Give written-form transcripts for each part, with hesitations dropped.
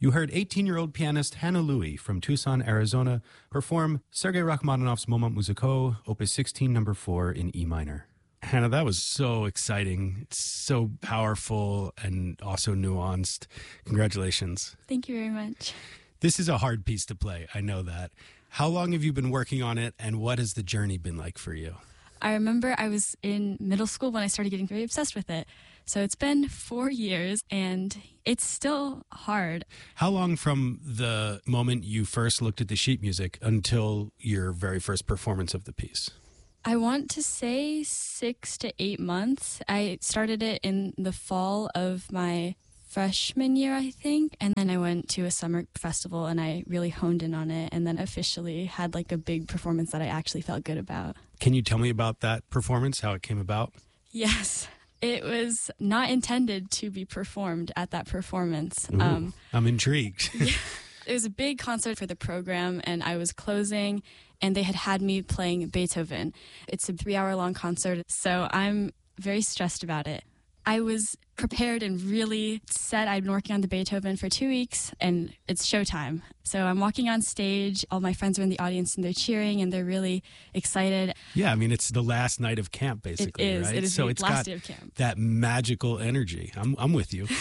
You heard 18-year-old pianist Hannah Louie from Tucson, Arizona, perform Sergei Rachmaninoff's Moments Musicaux, Opus 16, number 4 in E minor. Hannah, that was so exciting. It's so powerful and also nuanced. Congratulations. Thank you very much. This is a hard piece to play. I know that. How long have you been working on it, and what has the journey been like for you? I remember I was in middle school when I started getting very obsessed with it. So it's been 4 years, and it's still hard. How long from the moment you first looked at the sheet music until your very first performance of the piece? I want to say 6 to 8 months. I started it in the fall of my freshman year, I think. And then I went to a summer festival and I really honed in on it and then officially had like a big performance that I actually felt good about. Can you tell me about that performance, how it came about? Yes. It was not intended to be performed at that performance. Ooh, I'm intrigued. Yeah, it was a big concert for the program and I was closing and they had me playing Beethoven. It's a 3-hour-long concert, so I'm very stressed about it. I was prepared and really set. I'd been working on the Beethoven for 2 weeks, and it's showtime. So I'm walking on stage. All my friends are in the audience, and they're cheering, and they're really excited. Yeah, I mean, it's the last night of camp, basically, it is. right? It is so the it's last got day of camp. That magical energy. I'm with you.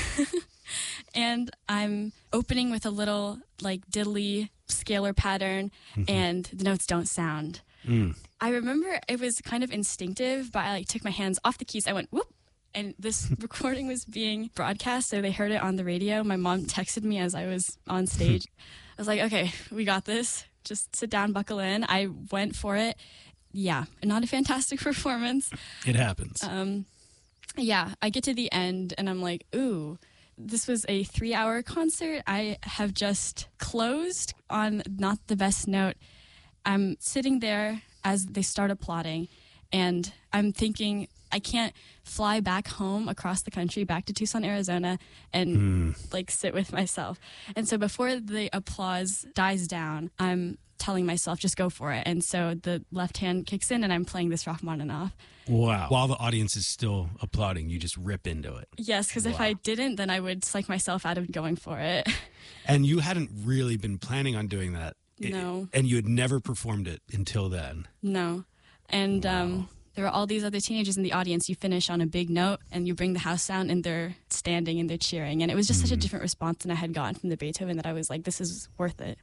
And I'm opening with a little, like, diddly scalar pattern, and the notes don't sound. I remember it was kind of instinctive, but I, like, took my hands off the keys. I went, whoop. And this recording was being broadcast, so they heard it on the radio. My mom texted me as I was on stage. I was like, okay, we got this. Just sit down, buckle in. I went for it. Yeah, not a fantastic performance. It happens. Yeah, I get to the end, and I'm like, ooh, this was a 3-hour concert. I have just closed on not the best note. I'm sitting there as they start applauding, and I'm thinking, I can't fly back home across the country, back to Tucson, Arizona, and like sit with myself. And so before the applause dies down, I'm telling myself, just go for it. And so the left hand kicks in and I'm playing this Rachmaninoff. Wow. While the audience is still applauding, you just rip into it. Yes, because if I didn't, then I would psych myself out of going for it. And you hadn't really been planning on doing that. No. And you had never performed it until then. No. And there were all these other teenagers in the audience. You finish on a big note and you bring the house sound and they're standing and they're cheering. And it was just such a different response than I had gotten from the Beethoven that I was like, this is worth it.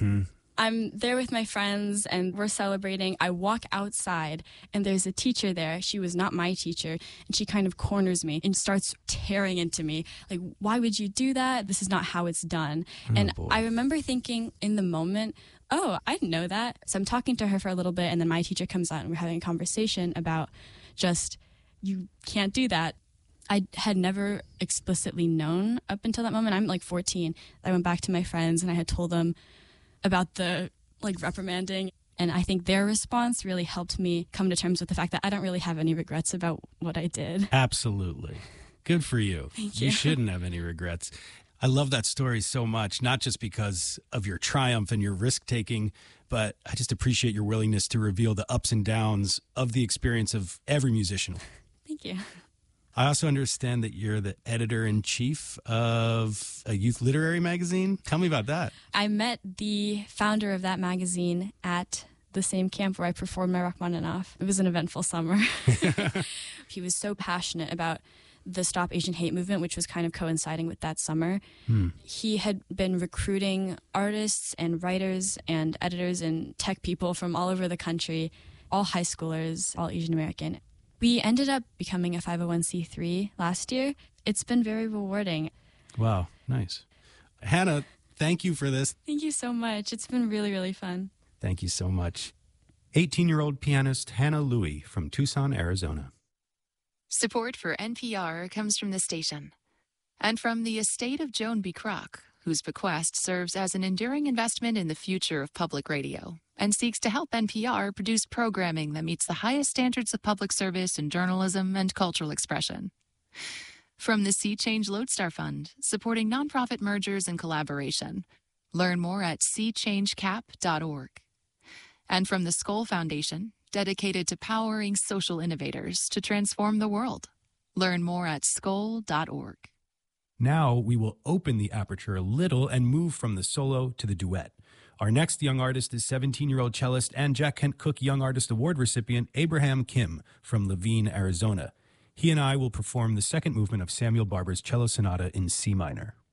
I'm there with my friends and we're celebrating. I walk outside and there's a teacher there. She was not my teacher. And she kind of corners me and starts tearing into me. Like, why would you do that? This is not how it's done. Boy. I remember thinking in the moment, oh, I didn't know that. So I'm talking to her for a little bit and then my teacher comes out and we're having a conversation about just, you can't do that. I had never explicitly known up until that moment. I'm like 14. I went back to my friends and I had told them about the like reprimanding. And I think their response really helped me come to terms with the fact that I don't really have any regrets about what I did. Absolutely. Good for you. Thank you. You shouldn't have any regrets. I love that story so much, not just because of your triumph and your risk-taking, but I just appreciate your willingness to reveal the ups and downs of the experience of every musician. Thank you. I also understand that you're the editor-in-chief of a youth literary magazine. Tell me about that. I met the founder of that magazine at the same camp where I performed my Rachmaninoff. It was an eventful summer. He was so passionate about the Stop Asian Hate movement, which was kind of coinciding with that summer. He had been recruiting artists and writers and editors and tech people from all over the country, all high schoolers, all Asian American. We ended up becoming a 501c3 last year. It's been very rewarding. Wow, nice. Hannah, thank you for this. Thank you so much. It's been really, really fun. Thank you so much. 18-year-old pianist Hannah Louie from Tucson, Arizona. Support for NPR comes from the station and from the estate of Joan B. Kroc, whose bequest serves as an enduring investment in the future of public radio and seeks to help NPR produce programming that meets the highest standards of public service in journalism and cultural expression. From the Sea Change Lodestar Fund, supporting nonprofit mergers and collaboration. Learn more at seachangecap.org. And from the Skoll Foundation, dedicated to powering social innovators to transform the world. Learn more at skoll.org. Now we will open the aperture a little and move from the solo to the duet. Our next young artist is 17-year-old cellist and Jack Kent Cooke Young Artist Award recipient Abraham Kim from Levine, Arizona. He and I will perform the second movement of Samuel Barber's Cello Sonata in C minor.